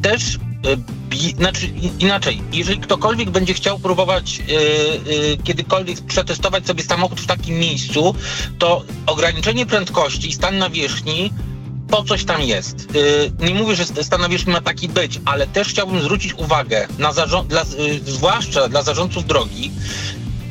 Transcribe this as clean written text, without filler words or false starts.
też inaczej, jeżeli ktokolwiek będzie chciał próbować kiedykolwiek przetestować sobie samochód w takim miejscu, to ograniczenie prędkości i stan nawierzchni po coś tam jest. Nie mówię, że stan nawierzchni ma taki być, ale też chciałbym zwrócić uwagę, zwłaszcza dla zarządców drogi,